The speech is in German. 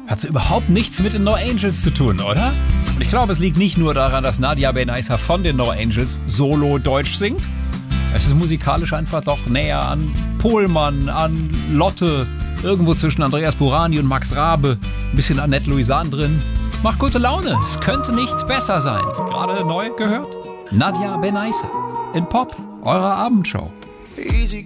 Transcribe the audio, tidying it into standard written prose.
Hat so überhaupt nichts mit den No Angels zu tun, oder? Und ich glaube, es liegt nicht nur daran, dass Nadia Benaissa von den No Angels solo Deutsch singt. Es ist musikalisch einfach doch näher an Pohlmann, an Lotte, irgendwo zwischen Andreas Burani und Max Rabe, ein bisschen Annette Louisanne drin. Macht gute Laune, es könnte nicht besser sein. Gerade neu gehört? Nadia Benaissa in Pop, eurer Abendshow. Easy